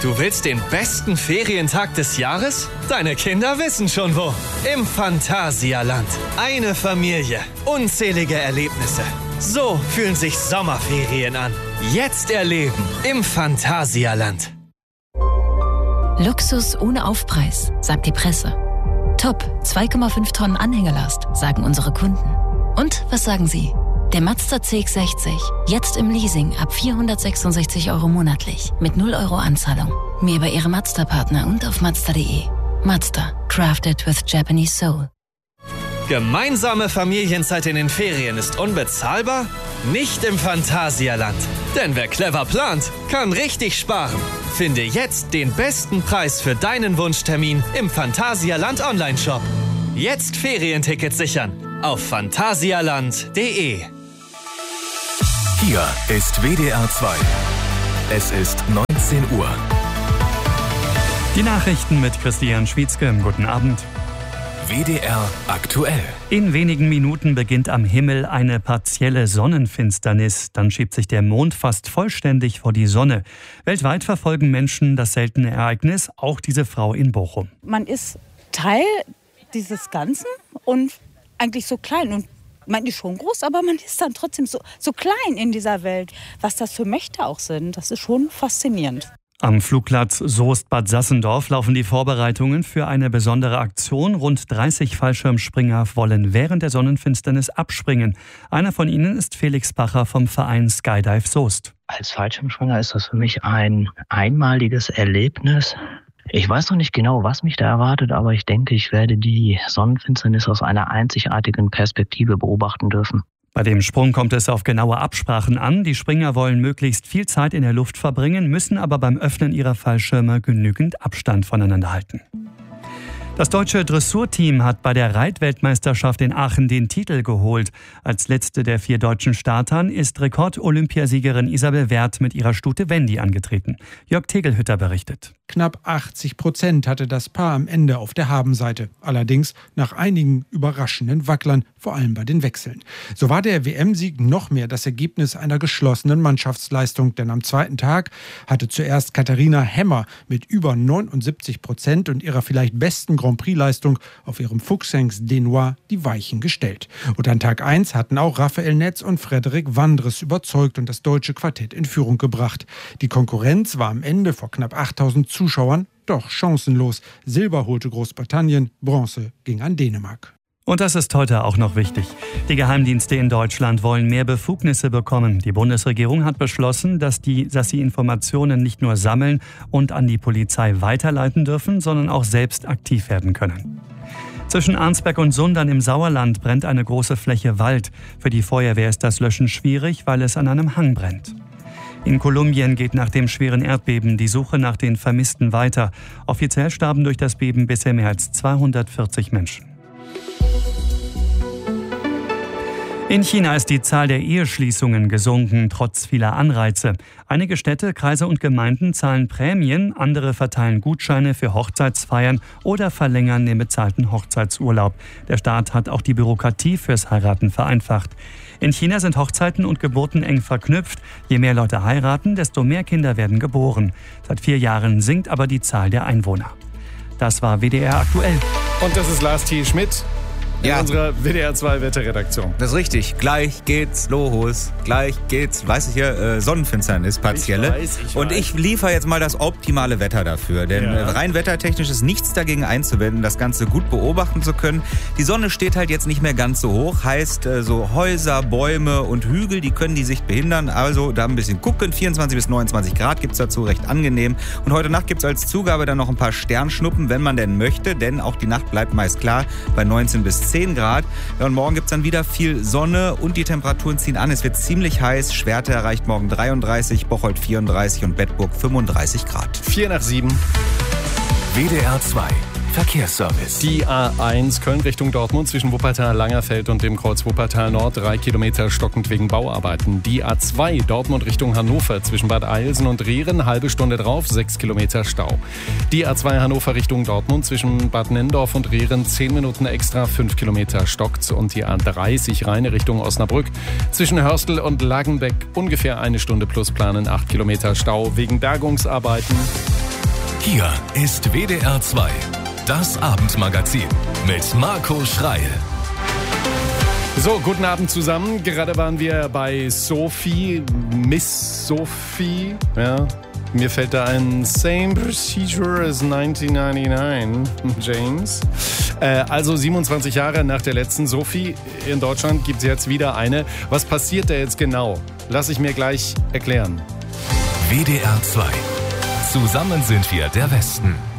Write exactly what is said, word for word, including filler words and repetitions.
Du willst den besten Ferientag des Jahres? Deine Kinder wissen schon wo. Im Phantasialand. Eine Familie. Unzählige Erlebnisse. So fühlen sich Sommerferien an. Jetzt erleben im Phantasialand. Luxus ohne Aufpreis, sagt die Presse. Top, zwei Komma fünf Tonnen Anhängelast, sagen unsere Kunden. Und was sagen Sie? Der Mazda C X sechzig, jetzt im Leasing ab vierhundertsechsundsechzig Euro monatlich, mit null Euro Anzahlung. Mehr bei Ihrem Mazda-Partner und auf Mazda punkt de. Mazda, crafted with Japanese soul. Gemeinsame Familienzeit in den Ferien ist unbezahlbar? Nicht im Phantasialand. Denn wer clever plant, kann richtig sparen. Finde jetzt den besten Preis für deinen Wunschtermin im Phantasialand Online-Shop. Jetzt Ferientickets sichern auf phantasialand punkt de. Hier ist W D R zwei. Es ist neunzehn Uhr. Die Nachrichten mit Christian Schwietzke. Guten Abend. W D R aktuell. In wenigen Minuten beginnt am Himmel eine partielle Sonnenfinsternis. Dann schiebt sich der Mond fast vollständig vor die Sonne. Weltweit verfolgen Menschen das seltene Ereignis, auch diese Frau in Bochum. Man ist Teil dieses Ganzen und eigentlich so klein. Und man ist schon groß, aber man ist dann trotzdem so, so klein in dieser Welt. Was das für Mächte auch sind, das ist schon faszinierend. Am Flugplatz Soest-Bad Sassendorf laufen die Vorbereitungen für eine besondere Aktion. Rund dreißig Fallschirmspringer wollen während der Sonnenfinsternis abspringen. Einer von ihnen ist Felix Bacher vom Verein Skydive Soest. Als Fallschirmspringer ist das für mich ein einmaliges Erlebnis. Ich weiß noch nicht genau, was mich da erwartet, aber ich denke, ich werde die Sonnenfinsternis aus einer einzigartigen Perspektive beobachten dürfen. Bei dem Sprung kommt es auf genaue Absprachen an. Die Springer wollen möglichst viel Zeit in der Luft verbringen, müssen aber beim Öffnen ihrer Fallschirme genügend Abstand voneinander halten. Das deutsche Dressurteam hat bei der Reitweltmeisterschaft in Aachen den Titel geholt. Als letzte der vier deutschen Startern ist Rekord-Olympiasiegerin Isabel Werth mit ihrer Stute Wendy angetreten. Jörg Tegelhütter berichtet. Knapp achtzig Prozent hatte das Paar am Ende auf der Habenseite. Allerdings nach einigen überraschenden Wacklern, vor allem bei den Wechseln. So war der W M-Sieg noch mehr das Ergebnis einer geschlossenen Mannschaftsleistung. Denn am zweiten Tag hatte zuerst Katharina Hemmer mit über neunundsiebzig Prozent und ihrer vielleicht besten Grand Prix-Leistung auf ihrem Fuchshengst Denois die Weichen gestellt. Und an Tag eins hatten auch Raphael Netz und Frederik Wandres überzeugt und das deutsche Quartett in Führung gebracht. Die Konkurrenz war am Ende vor knapp achttausend Zuschauern doch chancenlos. Silber holte Großbritannien, Bronze ging an Dänemark. Und das ist heute auch noch wichtig. Die Geheimdienste in Deutschland wollen mehr Befugnisse bekommen. Die Bundesregierung hat beschlossen, dass, die, dass sie Informationen nicht nur sammeln und an die Polizei weiterleiten dürfen, sondern auch selbst aktiv werden können. Zwischen Arnsberg und Sundern im Sauerland brennt eine große Fläche Wald. Für die Feuerwehr ist das Löschen schwierig, weil es an einem Hang brennt. In Kolumbien geht nach dem schweren Erdbeben die Suche nach den Vermissten weiter. Offiziell starben durch das Beben bisher mehr als zweihundertvierzig Menschen. In China ist die Zahl der Eheschließungen gesunken, trotz vieler Anreize. Einige Städte, Kreise und Gemeinden zahlen Prämien, andere verteilen Gutscheine für Hochzeitsfeiern oder verlängern den bezahlten Hochzeitsurlaub. Der Staat hat auch die Bürokratie fürs Heiraten vereinfacht. In China sind Hochzeiten und Geburten eng verknüpft. Je mehr Leute heiraten, desto mehr Kinder werden geboren. Seit vier Jahren sinkt aber die Zahl der Einwohner. Das war W D R aktuell. Und das ist Lars T. Schmidt. In ja. unserer W D R zwei Wetterredaktion. Das ist richtig. Gleich geht's los. Gleich geht's, weiß ich hier, äh, Sonnenfinsternis, partielle. Ich weiß, ich Und weiß. ich liefere jetzt mal das optimale Wetter dafür. Denn Ja. rein wettertechnisch ist nichts dagegen einzuwenden, das Ganze gut beobachten zu können. Die Sonne steht halt jetzt nicht mehr ganz so hoch. Heißt, äh, so Häuser, Bäume und Hügel, die können die Sicht behindern. Also da ein bisschen gucken. vierundzwanzig bis neunundzwanzig Grad gibt's dazu, recht angenehm. Und heute Nacht gibt's als Zugabe dann noch ein paar Sternschnuppen, wenn man denn möchte. Denn auch die Nacht bleibt meist klar bei neunzehn bis zehn Grad. Ja, und morgen gibt es dann wieder viel Sonne und die Temperaturen ziehen an. Es wird ziemlich heiß. Schwerte erreicht morgen dreiunddreißig, Bocholt vierunddreißig und Bedburg fünfunddreißig Grad. vier nach sieben. W D R zwei Verkehrsservice. Die A eins Köln Richtung Dortmund zwischen Wuppertal-Langerfeld und dem Kreuz Wuppertal-Nord, drei Kilometer stockend wegen Bauarbeiten. Die A zwei Dortmund Richtung Hannover zwischen Bad Eilsen und Rehren, halbe Stunde drauf, sechs Kilometer Stau. Die A zwei Hannover Richtung Dortmund zwischen Bad Nennendorf und Rehren, zehn Minuten extra, fünf Kilometer stockt. Und die A dreißig Rheine Richtung Osnabrück zwischen Hörstel und Lagenbeck, ungefähr eine Stunde plus planen, acht Kilometer Stau wegen Bergungsarbeiten. Hier ist W D R zwei, das Abendmagazin mit Marco Schreil. So, guten Abend zusammen. Gerade waren wir bei Sophie, Miss Sophie. Ja, mir fällt da ein Same Procedure as neunzehnhundertneunundneunzig, James. Äh, also siebenundzwanzig Jahre nach der letzten Sophie in Deutschland gibt es jetzt wieder eine. Was passiert da jetzt genau? Lass ich mir gleich erklären. W D R zwei. Zusammen sind wir der Westen.